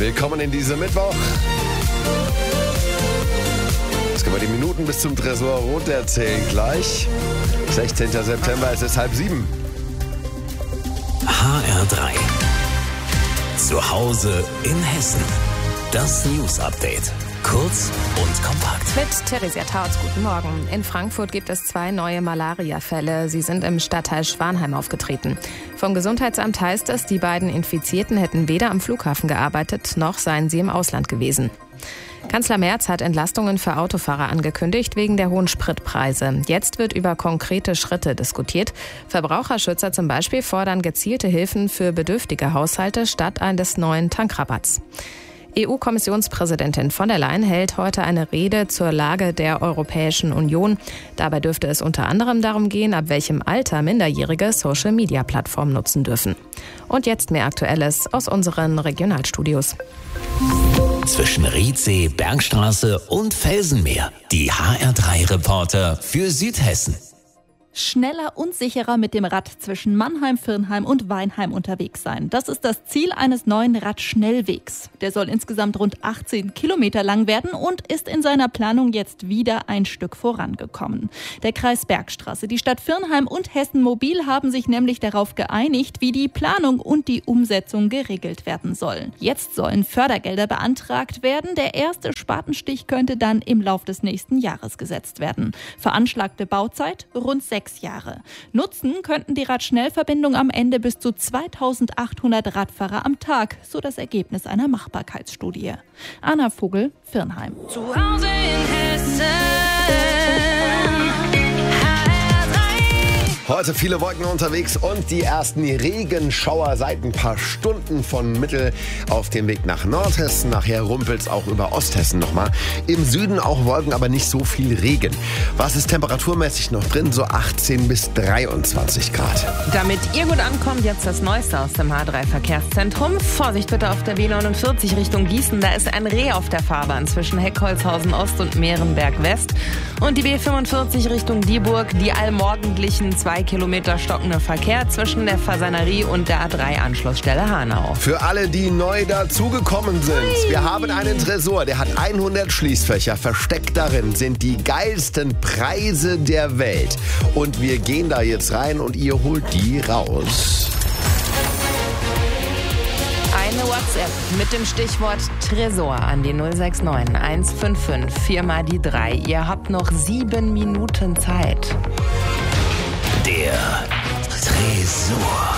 Willkommen in diesem Mittwoch. Jetzt können wir die Minuten bis zum Tresor runterzählen gleich. 16. September, es ist 6:30. HR3. Zu Hause in Hessen. Das News-Update. Kurz und kompakt. Mit Theresia Tautz, guten Morgen. In Frankfurt gibt es 2 neue Malaria-Fälle. Sie sind im Stadtteil Schwanheim aufgetreten. Vom Gesundheitsamt heißt es, die beiden Infizierten hätten weder am Flughafen gearbeitet, noch seien sie im Ausland gewesen. Kanzler Merz hat Entlastungen für Autofahrer angekündigt wegen der hohen Spritpreise. Jetzt wird über konkrete Schritte diskutiert. Verbraucherschützer zum Beispiel fordern gezielte Hilfen für bedürftige Haushalte statt eines neuen Tankrabatts. EU-Kommissionspräsidentin von der Leyen hält heute eine Rede zur Lage der Europäischen Union. Dabei dürfte es unter anderem darum gehen, ab welchem Alter Minderjährige Social-Media-Plattformen nutzen dürfen. Und jetzt mehr Aktuelles aus unseren Regionalstudios. Zwischen Riedsee, Bergstraße und Felsenmeer. Die HR3-Reporter für Südhessen. Schneller und sicherer mit dem Rad zwischen Mannheim, Virnheim und Weinheim unterwegs sein. Das ist das Ziel eines neuen Radschnellwegs. Der soll insgesamt rund 18 Kilometer lang werden und ist in seiner Planung jetzt wieder ein Stück vorangekommen. Der Kreis Bergstraße, die Stadt Virnheim und Hessen Mobil haben sich nämlich darauf geeinigt, wie die Planung und die Umsetzung geregelt werden sollen. Jetzt sollen Fördergelder beantragt werden. Der erste Spatenstich könnte dann im Lauf des nächsten Jahres gesetzt werden. Veranschlagte Bauzeit rund 6 Jahre. Nutzen könnten die Radschnellverbindung am Ende bis zu 2800 Radfahrer am Tag, so das Ergebnis einer Machbarkeitsstudie. Anna Vogel, Virnheim. Zu Hause in Hessen. Heute viele Wolken unterwegs und die ersten Regenschauer seit ein paar Stunden von Mittel auf dem Weg nach Nordhessen. Nachher rumpelt's auch über Osthessen nochmal. Im Süden auch Wolken, aber nicht so viel Regen. Was ist temperaturmäßig noch drin? So 18 bis 23 Grad. Damit ihr gut ankommt, jetzt das Neueste aus dem H3-Verkehrszentrum. Vorsicht bitte auf der B49 Richtung Gießen. Da ist ein Reh auf der Fahrbahn zwischen Heckholzhausen Ost und Mehrenberg West. Und die B45 Richtung Dieburg, die allmorgendlichen 2 Kilometer stockender Verkehr zwischen der Fasanerie und der A3-Anschlussstelle Hanau. Für alle, die neu dazugekommen sind, wir haben einen Tresor, der hat 100 Schließfächer. Versteckt darin sind die geilsten Preise der Welt. Und wir gehen da jetzt rein und ihr holt die raus. Eine WhatsApp mit dem Stichwort Tresor an die 069 155 4 mal die 3. Ihr habt noch 7 Minuten Zeit. Der Tresor.